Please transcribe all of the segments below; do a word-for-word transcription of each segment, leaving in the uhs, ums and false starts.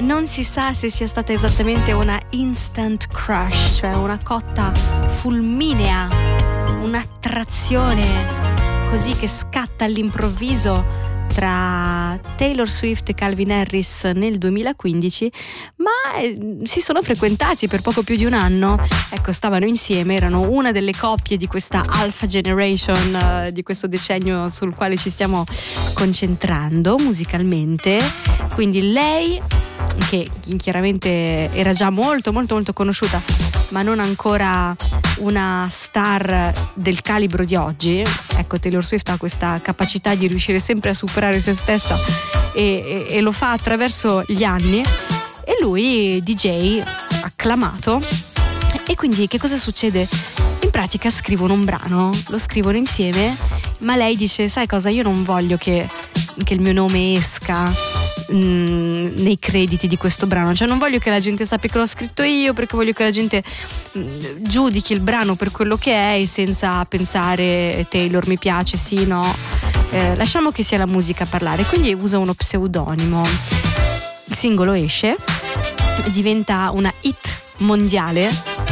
non si sa se sia stata esattamente una instant crush, cioè una cotta fulminea, un'attrazione così che scatta all'improvviso tra Taylor Swift e Calvin Harris nel duemilaquindici, ma eh, si sono frequentati per poco più di un anno. Ecco, stavano insieme, erano una delle coppie di questa Alpha Generation, eh, di questo decennio sul quale ci stiamo concentrando musicalmente. Quindi lei, che chiaramente era già molto molto molto conosciuta, ma non ancora una star del calibro di oggi. Ecco, Taylor Swift ha questa capacità di riuscire sempre a superare se stessa e, e, e lo fa attraverso gli anni. E lui, D J acclamato. E quindi che cosa succede? In pratica scrivono un brano, lo scrivono insieme, ma lei dice: sai cosa, io non voglio che, che il mio nome esca mh, nei crediti di questo brano, cioè non voglio che la gente sappia che l'ho scritto io, perché voglio che la gente mh, giudichi il brano per quello che è e senza pensare Taylor mi piace, sì, no, eh, lasciamo che sia la musica a parlare. Quindi usa uno pseudonimo, il singolo esce, diventa una hit mondiale.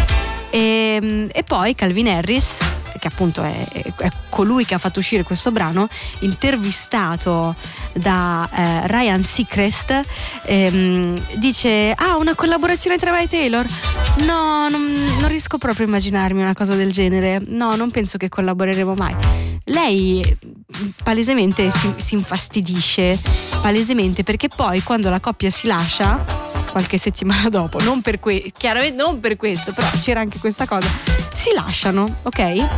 E, e poi Calvin Harris, che appunto è, è colui che ha fatto uscire questo brano, intervistato da eh, Ryan Seacrest, ehm, dice: ah, una collaborazione tra me e Taylor? No, non, non riesco proprio a immaginarmi una cosa del genere, no, non penso che collaboreremo mai. Lei palesemente si, si infastidisce, palesemente, perché poi quando la coppia si lascia qualche settimana dopo, non per que- chiaramente non per questo, però c'era anche questa cosa, si lasciano, ok?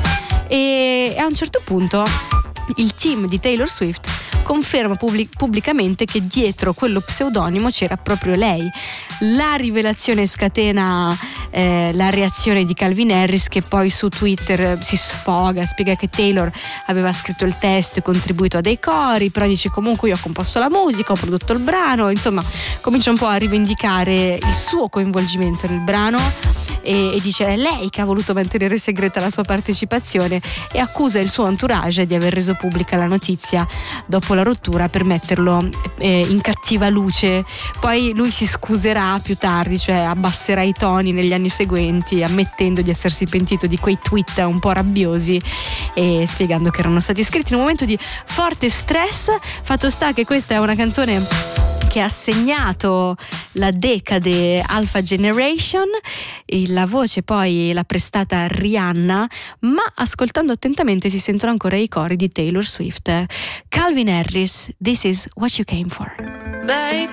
E a un certo punto il team di Taylor Swift conferma pubblic- pubblicamente che dietro quello pseudonimo c'era proprio lei. La rivelazione scatena eh, la reazione di Calvin Harris, che poi su Twitter si sfoga, spiega che Taylor aveva scritto il testo e contribuito a dei cori, però dice: comunque io ho composto la musica, ho prodotto il brano, insomma comincia un po' a rivendicare il suo coinvolgimento nel brano e, e dice: è lei che ha voluto mantenere segreta la sua partecipazione, e accusa il suo entourage di aver reso pubblica la notizia dopo la rottura per metterlo eh, in cattiva luce. Poi lui si scuserà più tardi, cioè abbasserà i toni negli anni seguenti, ammettendo di essersi pentito di quei tweet un po' rabbiosi e spiegando che erano stati scritti in un momento di forte stress. Fatto sta che questa è una canzone che ha segnato la decade Alpha Generation. La voce poi l'ha prestata Rihanna, ma ascoltando attentamente si sentono ancora i cori di Taylor Swift. Calvin Harris, This Is What You Came For. Baby,